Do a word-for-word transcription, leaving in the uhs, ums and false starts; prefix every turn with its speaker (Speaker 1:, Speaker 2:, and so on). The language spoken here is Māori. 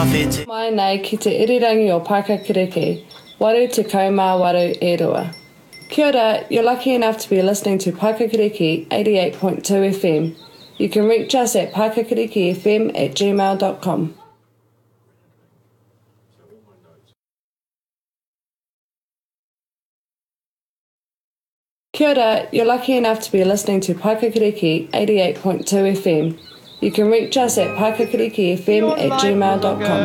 Speaker 1: coffee to...
Speaker 2: Mai nei ki te irirangi o Paikakiriki, waru te kaumā waru e rua. Kia ora, you're lucky enough to be listening to Paikakiriki eighty-eight point two F M. You can reach us at paikakirikifm at gmail dot com. Kia ora, you're lucky enough to be listening to Paikakiriki eighty-eight point two F M. You can reach us at paikakirikifm at gmail dot com.